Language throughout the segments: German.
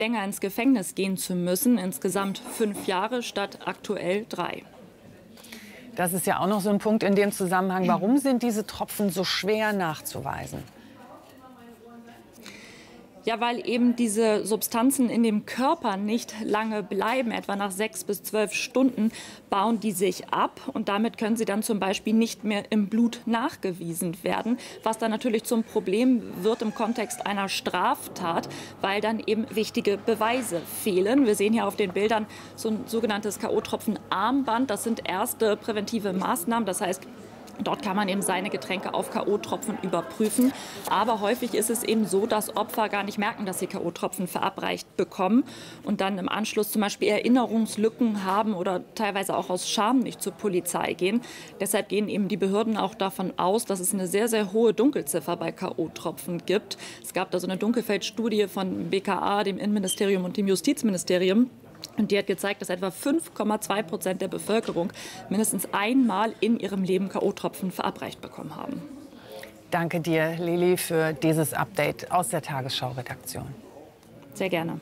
länger ins Gefängnis gehen zu müssen, insgesamt 5 Jahre statt aktuell 3. Das ist ja auch noch so ein Punkt in dem Zusammenhang. Warum sind diese Tropfen so schwer nachzuweisen? Ja, weil eben diese Substanzen in dem Körper nicht lange bleiben. Etwa nach 6 bis 12 Stunden bauen die sich ab und damit können sie dann zum Beispiel nicht mehr im Blut nachgewiesen werden, was dann natürlich zum Problem wird im Kontext einer Straftat, weil dann eben wichtige Beweise fehlen. Wir sehen hier auf den Bildern so ein sogenanntes K.O.-Tropfen-Armband. Das sind erste präventive Maßnahmen. Das heißt, dort kann man eben seine Getränke auf K.O.-Tropfen überprüfen. Aber häufig ist es eben so, dass Opfer gar nicht merken, dass sie K.O.-Tropfen verabreicht bekommen und dann im Anschluss zum Beispiel Erinnerungslücken haben oder teilweise auch aus Scham nicht zur Polizei gehen. Deshalb gehen eben die Behörden auch davon aus, dass es eine sehr, sehr hohe Dunkelziffer bei K.O.-Tropfen gibt. Es gab da so eine Dunkelfeldstudie von BKA, dem Innenministerium und dem Justizministerium. Und die hat gezeigt, dass etwa 5,2% der Bevölkerung mindestens einmal in ihrem Leben K.O.-Tropfen verabreicht bekommen haben. Danke dir, Lili, für dieses Update aus der Tagesschau-Redaktion. Sehr gerne.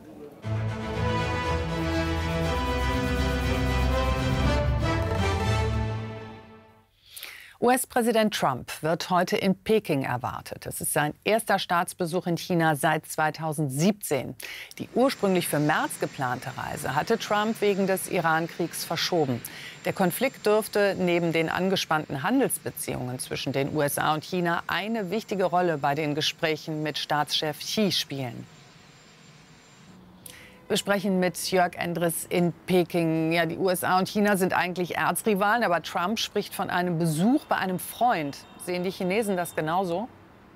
US-Präsident Trump wird heute in Peking erwartet. Es ist sein erster Staatsbesuch in China seit 2017. Die ursprünglich für März geplante Reise hatte Trump wegen des Iran-Kriegs verschoben. Der Konflikt dürfte neben den angespannten Handelsbeziehungen zwischen den USA und China eine wichtige Rolle bei den Gesprächen mit Staatschef Xi spielen. Wir sprechen mit Jörg Endres in Peking. Ja, die USA und China sind eigentlich Erzrivalen, aber Trump spricht von einem Besuch bei einem Freund. Sehen die Chinesen das genauso?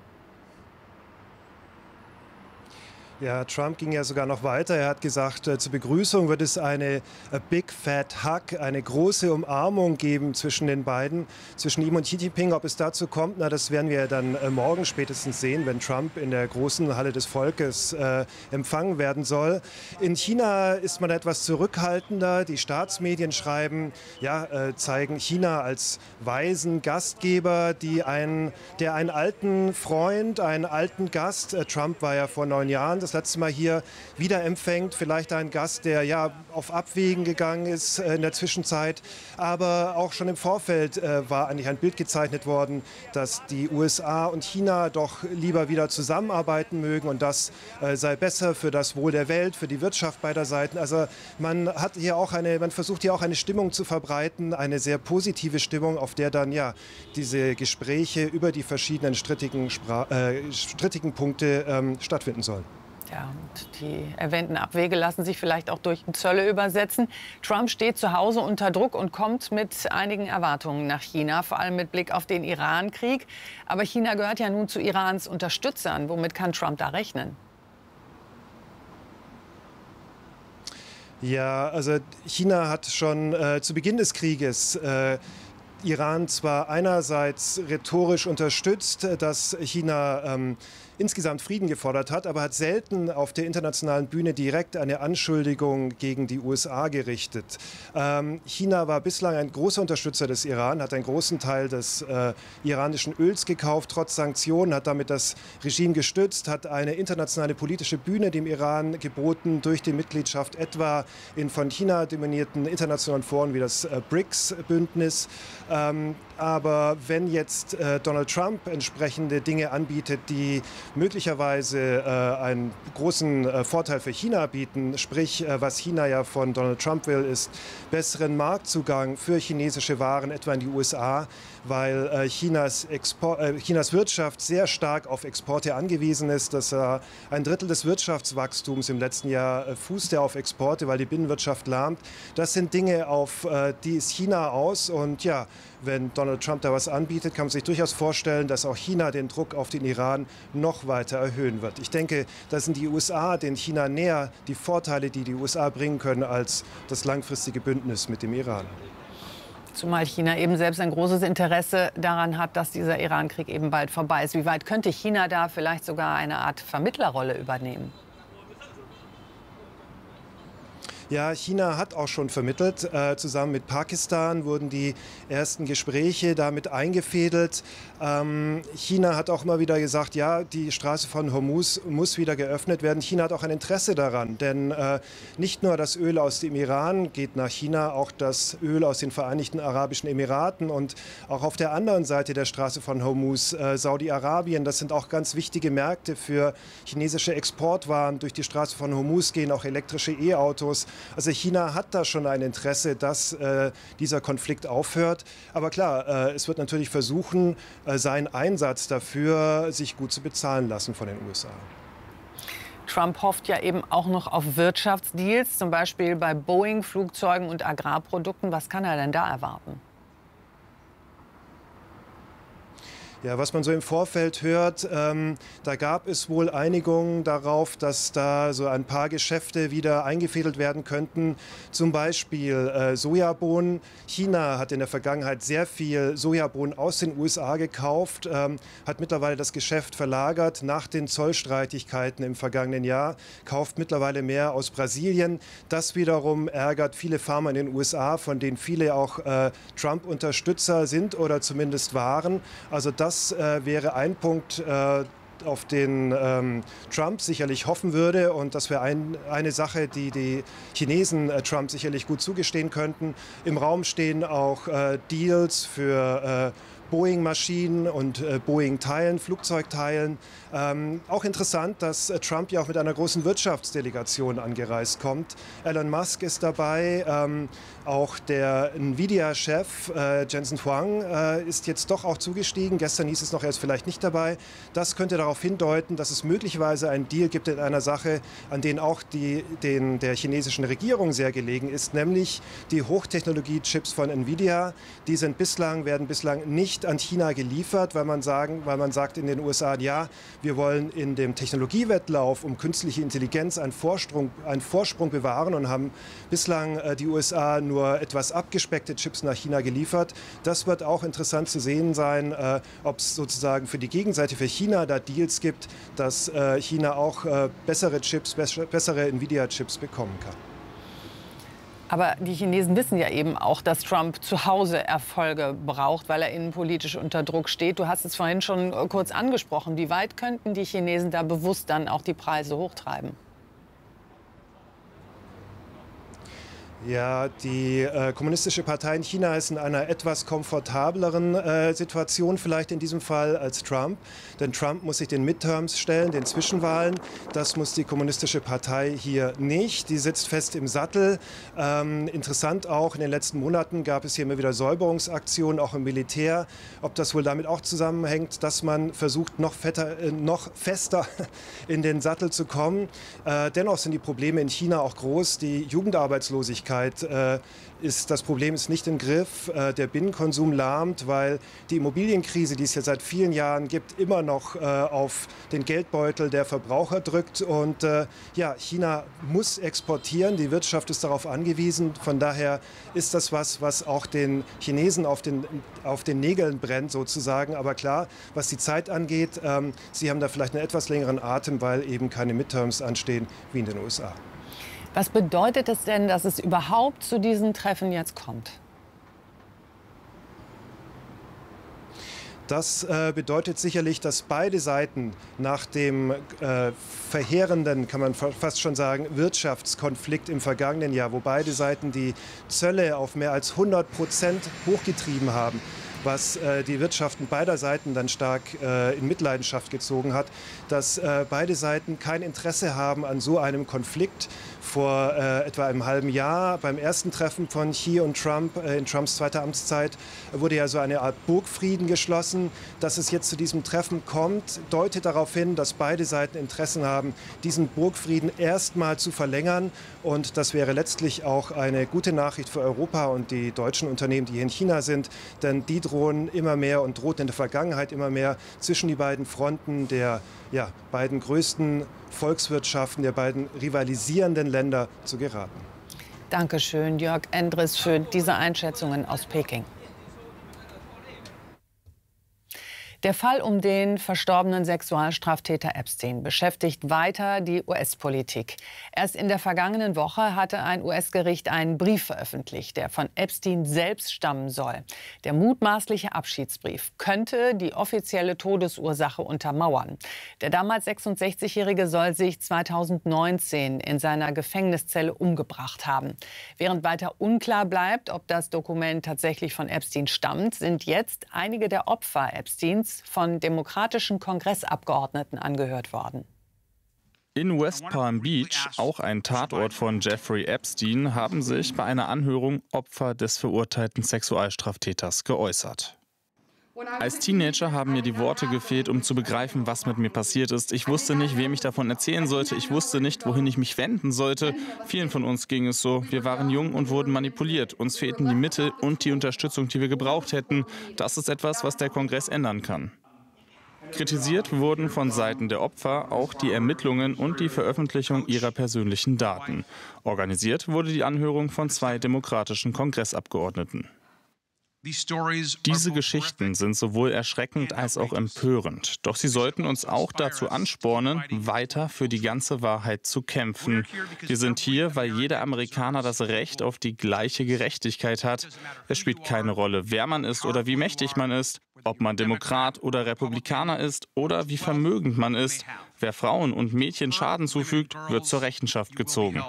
Ja, Trump ging ja sogar noch weiter. Er hat gesagt, zur Begrüßung wird es eine Big Fat Hug, eine große Umarmung geben zwischen den beiden, zwischen ihm und Xi Jinping. Ob es dazu kommt, na, das werden wir dann morgen spätestens sehen, wenn Trump in der großen Halle des Volkes empfangen werden soll. In China ist man etwas zurückhaltender. Die Staatsmedien schreiben, ja, zeigen China als weisen Gastgeber, der einen alten Freund, einen alten Gast, Trump war ja vor 9 Jahren das letzte Mal hier wieder empfängt. Vielleicht ein Gast, der ja auf Abwägen gegangen ist in der Zwischenzeit. Aber auch schon im Vorfeld war eigentlich ein Bild gezeichnet worden, dass die USA und China doch lieber wieder zusammenarbeiten mögen. Und das sei besser für das Wohl der Welt, für die Wirtschaft beider Seiten. Also man versucht hier auch eine Stimmung zu verbreiten, eine sehr positive Stimmung, auf der dann ja diese Gespräche über die verschiedenen strittigen Punkte stattfinden sollen. Ja, und die erwähnten Abwege lassen sich vielleicht auch durch Zölle übersetzen. Trump steht zu Hause unter Druck und kommt mit einigen Erwartungen nach China, vor allem mit Blick auf den Iran-Krieg. Aber China gehört ja nun zu Irans Unterstützern. Womit kann Trump da rechnen? Ja, also China hat schon zu Beginn des Krieges Iran zwar einerseits rhetorisch unterstützt, dass China insgesamt Frieden gefordert hat, aber hat selten auf der internationalen Bühne direkt eine Anschuldigung gegen die USA gerichtet. China war bislang ein großer Unterstützer des Iran, hat einen großen Teil des iranischen Öls gekauft, trotz Sanktionen, hat damit das Regime gestützt, hat eine internationale politische Bühne dem Iran geboten durch die Mitgliedschaft etwa in von China dominierten internationalen Foren wie das BRICS-Bündnis. Aber wenn jetzt Donald Trump entsprechende Dinge anbietet, die möglicherweise einen großen Vorteil für China bieten, sprich, was China ja von Donald Trump will, ist besseren Marktzugang für chinesische Waren, etwa in die USA, weil Chinas Wirtschaft sehr stark auf Exporte angewiesen ist. Dass ein Drittel des Wirtschaftswachstums im letzten Jahr fußte auf Exporte, weil die Binnenwirtschaft lahmt. Das sind Dinge, auf die ist China aus. Und ja, wenn Donald Trump da was anbietet, kann man sich durchaus vorstellen, dass auch China den Druck auf den Iran noch weiter erhöhen wird. Ich denke, da sind die USA den China näher, die Vorteile, die die USA bringen können, als das langfristige Bündnis mit dem Iran. Zumal China eben selbst ein großes Interesse daran hat, dass dieser Iran-Krieg eben bald vorbei ist. Wie weit könnte China da vielleicht sogar eine Art Vermittlerrolle übernehmen? Ja, China hat auch schon vermittelt. Zusammen mit Pakistan wurden die ersten Gespräche damit eingefädelt. China hat auch immer wieder gesagt, ja, die Straße von Hormuz muss wieder geöffnet werden. China hat auch ein Interesse daran, denn nicht nur das Öl aus dem Iran geht nach China, auch das Öl aus den Vereinigten Arabischen Emiraten und auch auf der anderen Seite der Straße von Hormuz, Saudi-Arabien. Das sind auch ganz wichtige Märkte für chinesische Exportwaren. Durch die Straße von Hormuz gehen auch elektrische E-Autos. Also China hat da schon ein Interesse, dass dieser Konflikt aufhört. Aber klar, es wird natürlich versuchen, seinen Einsatz dafür sich gut zu bezahlen lassen von den USA. Trump hofft ja eben auch noch auf Wirtschaftsdeals, zum Beispiel bei Boeing, Flugzeugen und Agrarprodukten. Was kann er denn da erwarten? Ja, was man so im Vorfeld hört, da gab es wohl Einigungen darauf, dass da so ein paar Geschäfte wieder eingefädelt werden könnten. Zum Beispiel Sojabohnen. China hat in der Vergangenheit sehr viel Sojabohnen aus den USA gekauft, hat mittlerweile das Geschäft verlagert nach den Zollstreitigkeiten im vergangenen Jahr, kauft mittlerweile mehr aus Brasilien. Das wiederum ärgert viele Farmer in den USA, von denen viele auch Trump-Unterstützer sind oder zumindest waren. Also das wäre ein Punkt, auf den Trump sicherlich hoffen würde. Und das wäre eine Sache, die die Chinesen Trump sicherlich gut zugestehen könnten. Im Raum stehen auch Deals für Boeing-Maschinen und Boeing-Teilen, Flugzeugteilen. Auch interessant, dass Trump ja auch mit einer großen Wirtschaftsdelegation angereist kommt. Elon Musk ist dabei, auch der Nvidia-Chef Jensen Huang ist jetzt doch auch zugestiegen. Gestern hieß es noch, er ist vielleicht nicht dabei. Das könnte darauf hindeuten, dass es möglicherweise einen Deal gibt in einer Sache, an den auch der chinesischen Regierung sehr gelegen ist, nämlich die Hochtechnologie-Chips von Nvidia. Die werden bislang nicht an China geliefert, weil man sagt in den USA, ja, wir wollen in dem Technologiewettlauf um künstliche Intelligenz einen Vorsprung bewahren und haben bislang die USA nur etwas abgespeckte Chips nach China geliefert. Das wird auch interessant zu sehen sein, ob es sozusagen für die Gegenseite, für China, da Deals gibt, dass China auch bessere Nvidia-Chips bekommen kann. Aber die Chinesen wissen ja eben auch, dass Trump zu Hause Erfolge braucht, weil er innenpolitisch unter Druck steht. Du hast es vorhin schon kurz angesprochen. Wie weit könnten die Chinesen da bewusst dann auch die Preise hochtreiben? Ja, die Kommunistische Partei in China ist in einer etwas komfortableren Situation vielleicht in diesem Fall als Trump. Denn Trump muss sich den Midterms stellen, den Zwischenwahlen. Das muss die Kommunistische Partei hier nicht. Die sitzt fest im Sattel. Interessant auch, in den letzten Monaten gab es hier immer wieder Säuberungsaktionen, auch im Militär. Ob das wohl damit auch zusammenhängt, dass man versucht, noch fester in den Sattel zu kommen. Dennoch sind die Probleme in China auch groß. Die Jugendarbeitslosigkeit das Problem ist nicht im Griff. Der Binnenkonsum lahmt, weil die Immobilienkrise, die es ja seit vielen Jahren gibt, immer noch auf den Geldbeutel der Verbraucher drückt. Und ja, China muss exportieren. Die Wirtschaft ist darauf angewiesen. Von daher ist das was auch den Chinesen auf den Nägeln brennt sozusagen. Aber klar, was die Zeit angeht, sie haben da vielleicht einen etwas längeren Atem, weil eben keine Midterms anstehen wie in den USA. Was bedeutet es denn, dass es überhaupt zu diesen Treffen jetzt kommt? Das bedeutet sicherlich, dass beide Seiten nach dem verheerenden, kann man fast schon sagen, Wirtschaftskonflikt im vergangenen Jahr, wo beide Seiten die Zölle auf mehr als 100% hochgetrieben haben, was die Wirtschaften beider Seiten dann stark in Mitleidenschaft gezogen hat, dass beide Seiten kein Interesse haben an so einem Konflikt. Vor etwa einem halben Jahr beim ersten Treffen von Xi und Trump in Trumps zweiter Amtszeit wurde ja so eine Art Burgfrieden geschlossen. Dass es jetzt zu diesem Treffen kommt, deutet darauf hin, dass beide Seiten Interessen haben, diesen Burgfrieden erstmal zu verlängern. Und das wäre letztlich auch eine gute Nachricht für Europa und die deutschen Unternehmen, die hier in China sind. Denn die drohen immer mehr und drohten in der Vergangenheit immer mehr zwischen die beiden Fronten der beiden größten Volkswirtschaften, der beiden rivalisierenden Länder zu geraten. Dankeschön, Jörg Endres, für diese Einschätzungen aus Peking. Der Fall um den verstorbenen Sexualstraftäter Epstein beschäftigt weiter die US-Politik. Erst in der vergangenen Woche hatte ein US-Gericht einen Brief veröffentlicht, der von Epstein selbst stammen soll. Der mutmaßliche Abschiedsbrief könnte die offizielle Todesursache untermauern. Der damals 66-Jährige soll sich 2019 in seiner Gefängniszelle umgebracht haben. Während weiter unklar bleibt, ob das Dokument tatsächlich von Epstein stammt, sind jetzt einige der Opfer Epsteins von demokratischen Kongressabgeordneten angehört worden. In West Palm Beach, auch ein Tatort von Jeffrey Epstein, haben sich bei einer Anhörung Opfer des verurteilten Sexualstraftäters geäußert. Als Teenager haben mir die Worte gefehlt, um zu begreifen, was mit mir passiert ist. Ich wusste nicht, wem ich davon erzählen sollte. Ich wusste nicht, wohin ich mich wenden sollte. Vielen von uns ging es so. Wir waren jung und wurden manipuliert. Uns fehlten die Mittel und die Unterstützung, die wir gebraucht hätten. Das ist etwas, was der Kongress ändern kann. Kritisiert wurden von Seiten der Opfer auch die Ermittlungen und die Veröffentlichung ihrer persönlichen Daten. Organisiert wurde die Anhörung von 2 demokratischen Kongressabgeordneten. Diese Geschichten sind sowohl erschreckend als auch empörend. Doch sie sollten uns auch dazu anspornen, weiter für die ganze Wahrheit zu kämpfen. Wir sind hier, weil jeder Amerikaner das Recht auf die gleiche Gerechtigkeit hat. Es spielt keine Rolle, wer man ist oder wie mächtig man ist, ob man Demokrat oder Republikaner ist oder wie vermögend man ist. Wer Frauen und Mädchen Schaden zufügt, wird zur Rechenschaft gezogen.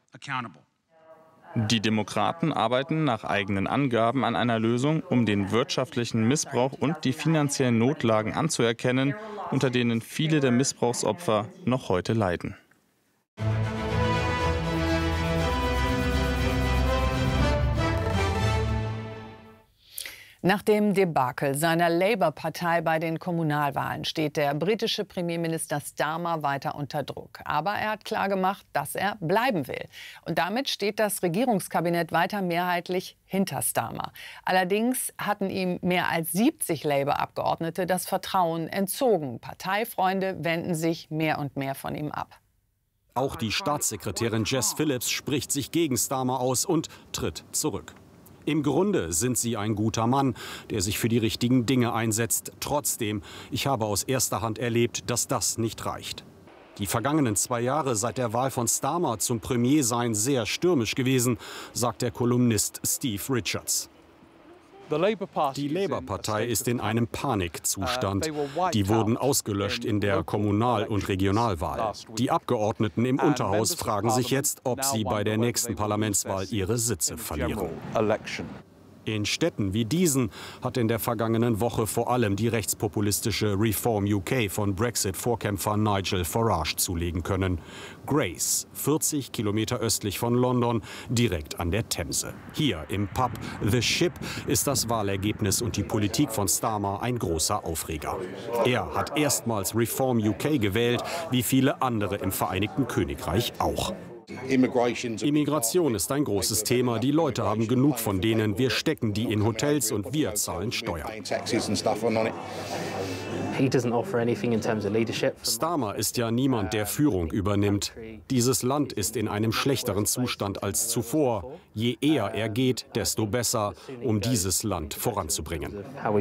Die Demokraten arbeiten nach eigenen Angaben an einer Lösung, um den wirtschaftlichen Missbrauch und die finanziellen Notlagen anzuerkennen, unter denen viele der Missbrauchsopfer noch heute leiden. Nach dem Debakel seiner Labour-Partei bei den Kommunalwahlen steht der britische Premierminister Starmer weiter unter Druck. Aber er hat klargemacht, dass er bleiben will. Und damit steht das Regierungskabinett weiter mehrheitlich hinter Starmer. Allerdings hatten ihm mehr als 70 Labour-Abgeordnete das Vertrauen entzogen. Parteifreunde wenden sich mehr und mehr von ihm ab. Auch die Staatssekretärin Jess Phillips spricht sich gegen Starmer aus und tritt zurück. Im Grunde sind Sie ein guter Mann, der sich für die richtigen Dinge einsetzt. Trotzdem, ich habe aus erster Hand erlebt, dass das nicht reicht. Die vergangenen 2 Jahre seit der Wahl von Starmer zum Premier seien sehr stürmisch gewesen, sagt der Kolumnist Steve Richards. Die Labour-Partei ist in einem Panikzustand. Die wurden ausgelöscht in der Kommunal- und Regionalwahl. Die Abgeordneten im Unterhaus fragen sich jetzt, ob sie bei der nächsten Parlamentswahl ihre Sitze verlieren. In Städten wie diesen hat in der vergangenen Woche vor allem die rechtspopulistische Reform UK von Brexit-Vorkämpfer Nigel Farage zulegen können. Grace, 40 Kilometer östlich von London, direkt an der Themse. Hier im Pub The Ship ist das Wahlergebnis und die Politik von Starmer ein großer Aufreger. Er hat erstmals Reform UK gewählt, wie viele andere im Vereinigten Königreich auch. Immigration ist ein großes Thema. Die Leute haben genug von denen. Wir stecken die in Hotels und wir zahlen Steuern. Starmer ist ja niemand, der Führung übernimmt. Dieses Land ist in einem schlechteren Zustand als zuvor. Je eher er geht, desto besser, um dieses Land voranzubringen.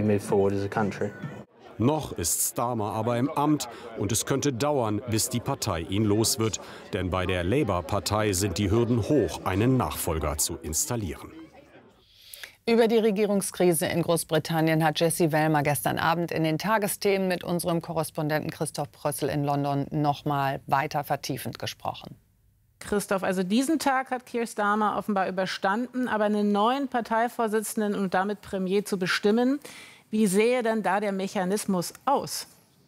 Noch ist Starmer aber im Amt und es könnte dauern, bis die Partei ihn los wird. Denn bei der Labour-Partei sind die Hürden hoch, einen Nachfolger zu installieren. Über die Regierungskrise in Großbritannien hat Jessie Wellmer gestern Abend in den Tagesthemen mit unserem Korrespondenten Christoph Brössel in London noch mal weiter vertiefend gesprochen. Christoph, also diesen Tag hat Keir Starmer offenbar überstanden, aber einen neuen Parteivorsitzenden und damit Premier zu bestimmen, wie sähe denn da der Mechanismus aus?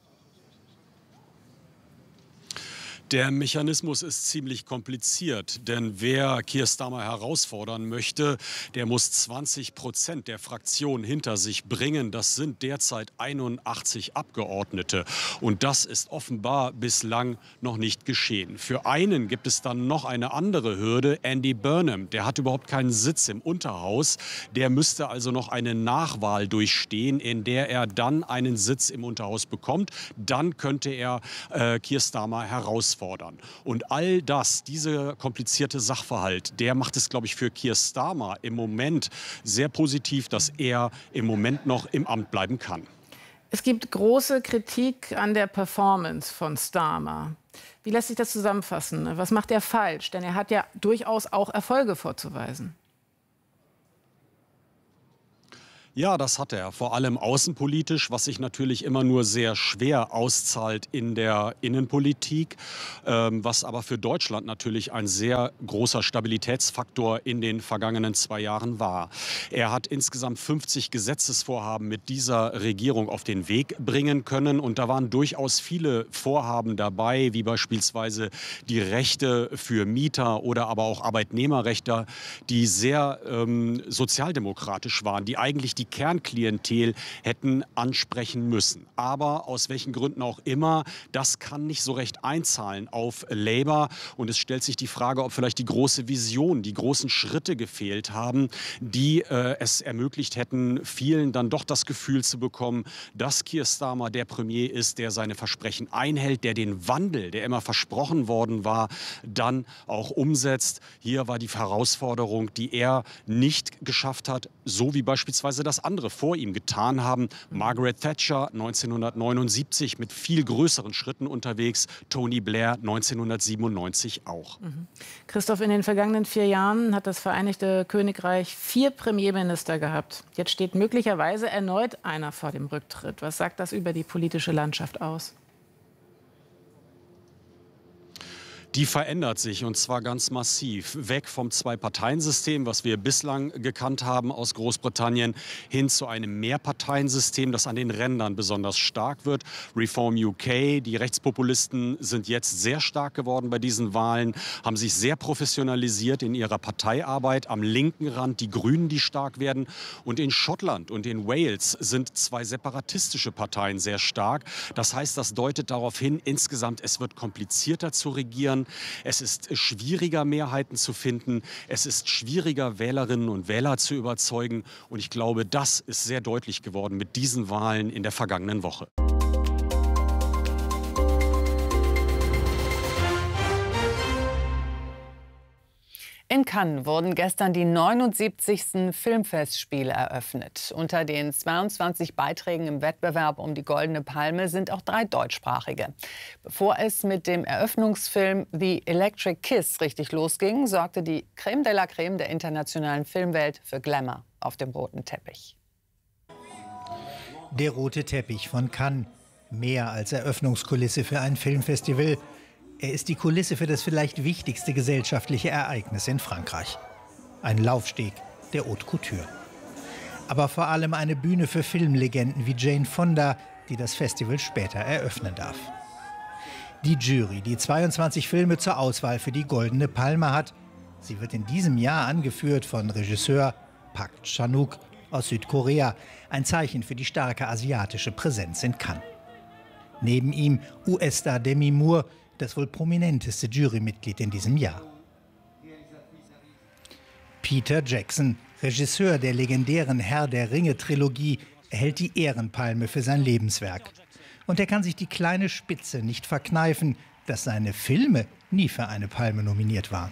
Der Mechanismus ist ziemlich kompliziert, denn wer Keir Starmer herausfordern möchte, der muss 20% der Fraktion hinter sich bringen. Das sind derzeit 81 Abgeordnete und das ist offenbar bislang noch nicht geschehen. Für einen gibt es dann noch eine andere Hürde, Andy Burnham. Der hat überhaupt keinen Sitz im Unterhaus. Der müsste also noch eine Nachwahl durchstehen, in der er dann einen Sitz im Unterhaus bekommt. Dann könnte er Keir Starmer herausfordern. Und all das, dieser komplizierte Sachverhalt, der macht es, glaube ich, für Keir Starmer im Moment sehr positiv, dass er im Moment noch im Amt bleiben kann. Es gibt große Kritik an der Performance von Starmer. Wie lässt sich das zusammenfassen? Was macht er falsch? Denn er hat ja durchaus auch Erfolge vorzuweisen. Ja, das hat er, vor allem außenpolitisch, was sich natürlich immer nur sehr schwer auszahlt in der Innenpolitik, was aber für Deutschland natürlich ein sehr großer Stabilitätsfaktor in den vergangenen 2 Jahren war. Er hat insgesamt 50 Gesetzesvorhaben mit dieser Regierung auf den Weg bringen können und da waren durchaus viele Vorhaben dabei, wie beispielsweise die Rechte für Mieter oder aber auch Arbeitnehmerrechte, die sehr sozialdemokratisch waren, die eigentlich die Kernklientel hätten ansprechen müssen. Aber aus welchen Gründen auch immer, das kann nicht so recht einzahlen auf Labour. Und es stellt sich die Frage, ob vielleicht die große Vision, die großen Schritte gefehlt haben, die es ermöglicht hätten, vielen dann doch das Gefühl zu bekommen, dass Keir Starmer der Premier ist, der seine Versprechen einhält, der den Wandel, der immer versprochen worden war, dann auch umsetzt. Hier war die Herausforderung, die er nicht geschafft hat, so wie beispielsweise das andere vor ihm getan haben. Margaret Thatcher 1979 mit viel größeren Schritten unterwegs, Tony Blair 1997 auch. Christoph, in den vergangenen 4 Jahren hat das Vereinigte Königreich 4 Premierminister gehabt. Jetzt steht möglicherweise erneut einer vor dem Rücktritt. Was sagt das über die politische Landschaft aus? Die verändert sich und zwar ganz massiv. Weg vom Zwei-Parteien-System, was wir bislang gekannt haben aus Großbritannien, hin zu einem Mehrparteiensystem, das an den Rändern besonders stark wird. Reform UK, die Rechtspopulisten sind jetzt sehr stark geworden bei diesen Wahlen, haben sich sehr professionalisiert in ihrer Parteiarbeit. Am linken Rand die Grünen, die stark werden. Und in Schottland und in Wales sind 2 separatistische Parteien sehr stark. Das heißt, das deutet darauf hin, insgesamt, es wird komplizierter zu regieren. Es ist schwieriger, Mehrheiten zu finden. Es ist schwieriger, Wählerinnen und Wähler zu überzeugen. Und ich glaube, das ist sehr deutlich geworden mit diesen Wahlen in der vergangenen Woche. In Cannes wurden gestern die 79. Filmfestspiele eröffnet. Unter den 22 Beiträgen im Wettbewerb um die Goldene Palme sind auch 3 deutschsprachige. Bevor es mit dem Eröffnungsfilm The Electric Kiss richtig losging, sorgte die Creme de la Creme der internationalen Filmwelt für Glamour auf dem roten Teppich. Der rote Teppich von Cannes. Mehr als Eröffnungskulisse für ein Filmfestival. Er ist die Kulisse für das vielleicht wichtigste gesellschaftliche Ereignis in Frankreich. Ein Laufsteg der Haute Couture. Aber vor allem eine Bühne für Filmlegenden wie Jane Fonda, die das Festival später eröffnen darf. Die Jury, die 22 Filme zur Auswahl für die Goldene Palme hat, sie wird in diesem Jahr angeführt von Regisseur Park Chan-wook aus Südkorea. Ein Zeichen für die starke asiatische Präsenz in Cannes. Neben ihm US-Star Demi Moore, das wohl prominenteste Jurymitglied in diesem Jahr. Peter Jackson, Regisseur der legendären Herr der Ringe-Trilogie, erhält die Ehrenpalme für sein Lebenswerk. Und er kann sich die kleine Spitze nicht verkneifen, dass seine Filme nie für eine Palme nominiert waren.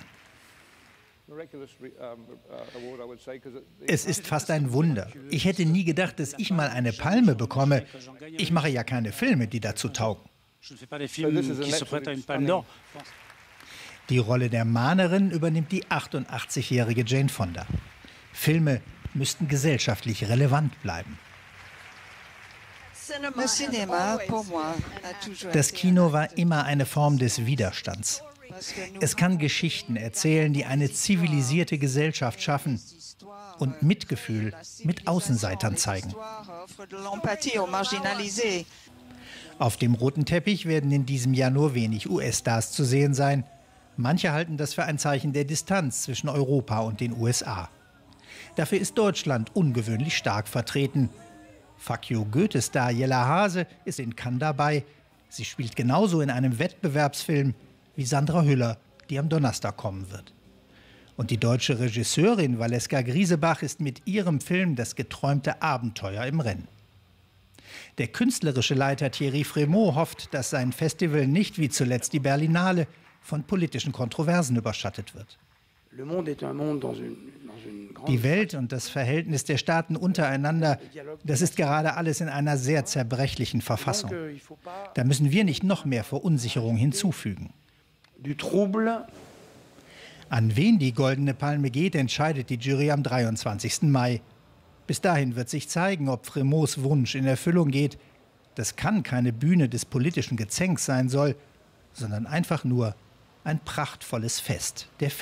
Es ist fast ein Wunder. Ich hätte nie gedacht, dass ich mal eine Palme bekomme. Ich mache ja keine Filme, die dazu taugen. Die Rolle der Mahnerin übernimmt die 88-jährige Jane Fonda. Filme müssten gesellschaftlich relevant bleiben. Das Kino war immer eine Form des Widerstands. Es kann Geschichten erzählen, die eine zivilisierte Gesellschaft schaffen und Mitgefühl mit Außenseitern zeigen. Auf dem roten Teppich werden in diesem Jahr nur wenig US-Stars zu sehen sein. Manche halten das für ein Zeichen der Distanz zwischen Europa und den USA. Dafür ist Deutschland ungewöhnlich stark vertreten. Fuck you Goethe-Star Jella Hase ist in Cannes dabei. Sie spielt genauso in einem Wettbewerbsfilm wie Sandra Hüller, die am Donnerstag kommen wird. Und die deutsche Regisseurin Valeska Griesebach ist mit ihrem Film Das geträumte Abenteuer im Rennen. Der künstlerische Leiter Thierry Frémaux hofft, dass sein Festival nicht wie zuletzt die Berlinale von politischen Kontroversen überschattet wird. Die Welt und das Verhältnis der Staaten untereinander, das ist gerade alles in einer sehr zerbrechlichen Verfassung. Da müssen wir nicht noch mehr Verunsicherung hinzufügen. An wen die Goldene Palme geht, entscheidet die Jury am 23. Mai. Bis dahin wird sich zeigen, ob Frémots Wunsch in Erfüllung geht. Das kann keine Bühne des politischen Gezänks sein soll, sondern einfach nur ein prachtvolles Fest der Filme.